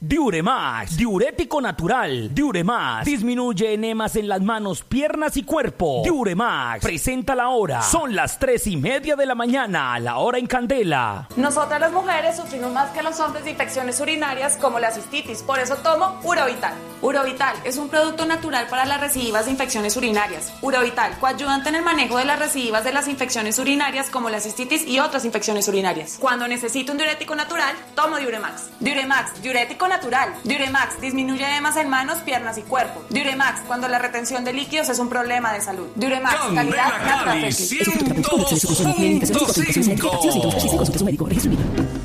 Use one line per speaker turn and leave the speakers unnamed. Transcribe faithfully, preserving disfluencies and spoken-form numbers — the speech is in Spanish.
Diuremax, diurético natural. Diuremax disminuye enemas en las manos, piernas y cuerpo. Diuremax presenta la hora. Son las tres y media de la mañana, la hora en Candela.
Nosotras las mujeres sufrimos más que los hombres de infecciones urinarias como la cistitis, por eso tomo Urovital. Urovital es un producto natural para las recidivas de infecciones urinarias. Urovital, coayudante en el manejo de las recidivas de las infecciones urinarias como la cistitis y otras infecciones urinarias. Cuando necesito un diurético natural, tomo Diuremax. Diuremax, diurético natural. Diuremax disminuye edemas en manos, piernas y cuerpo. Diuremax, cuando la retención de líquidos es un problema de salud. Diuremax, calidad natural.
ciento cinco punto cinco.